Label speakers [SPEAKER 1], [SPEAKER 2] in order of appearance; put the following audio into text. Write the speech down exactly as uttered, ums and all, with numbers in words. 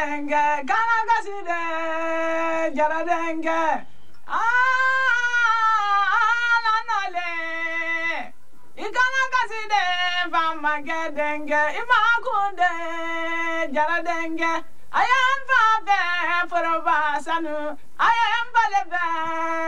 [SPEAKER 1] denge kana gaside jara denge ah la nale ikana gaside fama denge imakunde jara denge ayam fa be for basanu ayam balebe